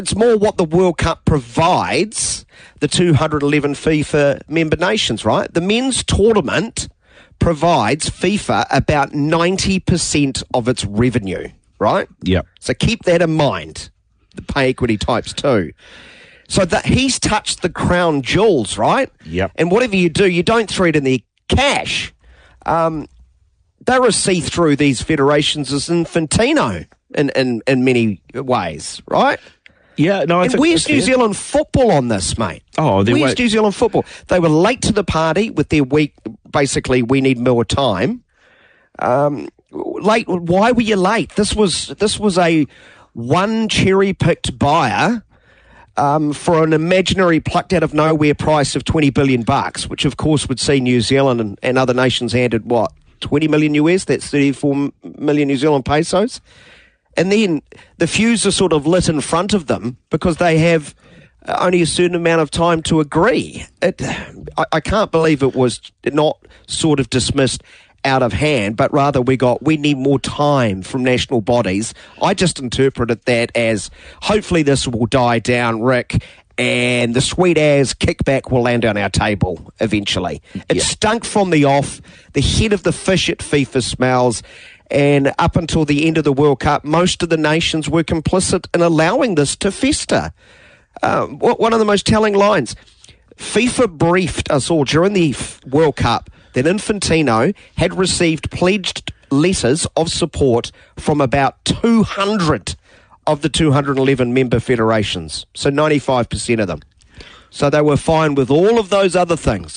It's more what the World Cup provides the 211 FIFA member nations, right? The men's tournament provides FIFA about 90% of its revenue, right? Yep. So keep that in mind, the pay equity types too. So that he's touched the crown jewels, right? Yep. And whatever you do, you don't throw it in their cash. They're a see-through, these federations, as Infantino in many ways, right? Yeah, no, I And think where's New Zealand football on this, mate? Oh, where's New Zealand football? They were late to the party with their week. Basically, we need more time. Late. Why were you late? This was a one cherry-picked buyer for an imaginary plucked out of nowhere price of $20 billion, which of course would see New Zealand and other nations handed what, 20 million US? That's 34 million New Zealand pesos. And then the fuse is sort of lit in front of them because they have only a certain amount of time to agree. I can't believe it was not sort of dismissed out of hand, but rather we need more time from national bodies. I just interpreted that as hopefully this will die down, Rick, and the sweet as kickback will land on our table eventually. It stunk from the off. The head of the fish at FIFA smells. And up until the end of the World Cup, most of the nations were complicit in allowing this to fester. One of the most telling lines, FIFA briefed us all during the World Cup that Infantino had received pledged letters of support from about 200 of the 211 member federations, so 95% of them. So they were fine with all of those other things.